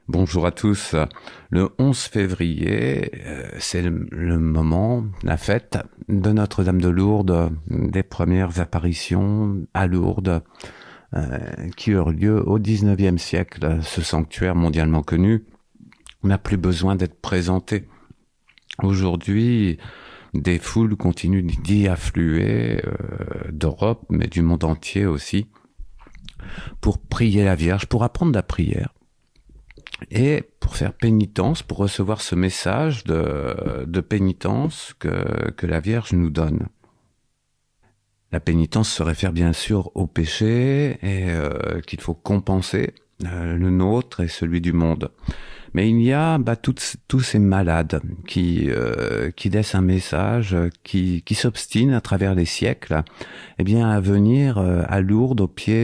Bonjour à tous. Le 11 février, c'est le moment, la fête de Notre-Dame de Lourdes, des premières apparitions à Lourdes qui eurent lieu au XIXe siècle. Ce sanctuaire mondialement connu n'a plus besoin d'être présenté. Aujourd'hui, des foules continuent d'y affluer, d'Europe, mais du monde entier aussi, pour prier la Vierge, pour apprendre la prière. Et pour faire pénitence, pour recevoir ce message de pénitence que la Vierge nous donne. La pénitence se réfère bien sûr au péché et qu'il faut compenser, le nôtre et celui du monde. Mais il y a tous ces malades qui laissent un message, qui s'obstinent à travers les siècles, à venir à Lourdes au pied